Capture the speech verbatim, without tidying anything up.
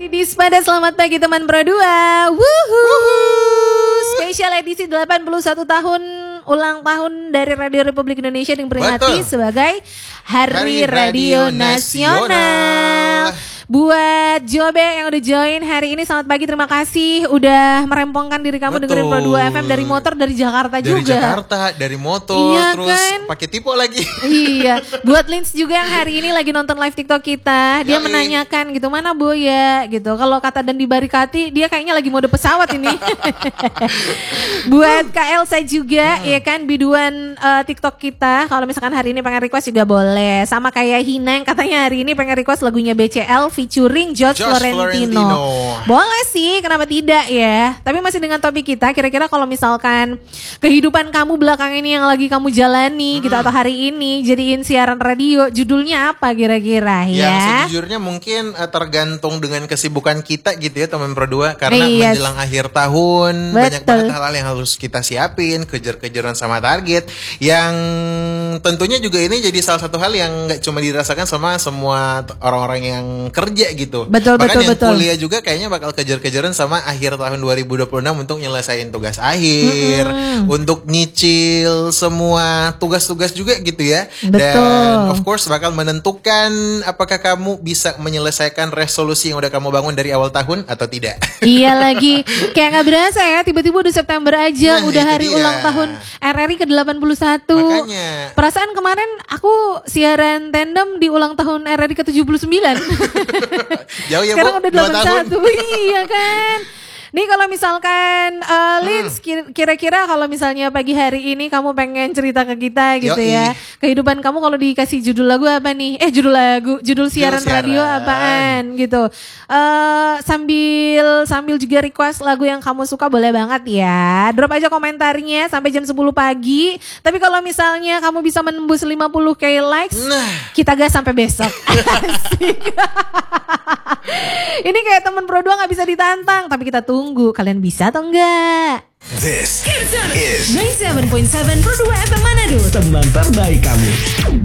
Dispada, selamat pagi teman Pro dua. Wuhu. Spesial edisi delapan puluh satu tahun ulang tahun dari Radio Republik Indonesia yang diperingati Betul. sebagai Hari, Hari Radio, Radio Nasional. Nasional. Buat Jobe yang udah join hari ini, selamat pagi, terima kasih udah merempongkan diri kamu Betul. dengerin Pro dua F M dari motor, dari Jakarta Dari juga. Jakarta, dari motor, Iya terus kan? pakai tipe lagi. Iya, buat Lins juga yang hari ini lagi nonton live TikTok kita, dia Yoi. menanyakan gitu, mana Boya gitu. Kalau kata dan di Barikati, dia kayaknya lagi mode pesawat ini. Buat Kak Elsa juga, ya kan, biduan uh, TikTok kita. Kalau misalkan hari ini pengen request juga boleh. Sama kayak Hina yang katanya hari ini pengen request lagunya B C L featuring George, George Florentino. Florentino. Boleh sih, kenapa tidak ya? Tapi masih dengan topik kita, kira-kira kalau misalkan kehidupan kamu belakang ini yang lagi kamu jalani gitu, atau hari ini jadiin siaran radio, judulnya apa kira-kira Yang ya? sejujurnya mungkin uh, tergantung dengan kesibukan kita gitu ya teman Pro dua. Karena Yes. menjelang akhir tahun, Betul. banyak banget hal-hal yang harus kita siapin, kejar-kejaran sama target. Yang tentunya juga ini jadi salah satu hal yang gak cuma dirasakan sama semua t- orang-orang yang kerja gitu. Betul, Bahkan betul, yang betul. kuliah juga kayaknya bakal kejar-kejaran sama akhir tahun dua ribu dua puluh enam untuk nyelesain tugas akhir, Mm-mm. untuk nyicil semua tugas-tugas juga gitu ya. Betul. Dan of course bakal menentukan apakah kamu bisa menyelesaikan resolusi yang udah kamu bangun dari awal tahun atau tidak. Iya lagi, kayak gak berasa ya, tiba-tiba udah September aja, Nah, udah itu hari dia. ulang tahun R R I ke delapan puluh satu. Makanya. Perasaan kemarin aku siaran tandem di ulang tahun R R I ke tujuh puluh sembilan. Jauh ya, Sekarang Bu, udah dua delapan puluh satu. Iya kan. Nih kalau misalkan uh, Lins, kir- kira-kira kalau misalnya pagi hari ini kamu pengen cerita ke kita gitu Yoi. ya, kehidupan kamu kalau dikasih judul lagu apa nih? Eh judul lagu, judul siaran, siaran. radio apaan gitu. Uh, sambil sambil juga request lagu yang kamu suka boleh banget ya. Drop aja komentarnya sampai jam sepuluh pagi. Tapi kalau misalnya kamu bisa menembus lima puluh k likes, Nah. kita gas sampai besok. Asik. Ini kayak temen Pro dua gak bisa ditantang, tapi kita tunggu kalian bisa atau enggak. This is sembilan puluh tujuh koma tujuh Pro dua F M Manado. teman terbaik kamu.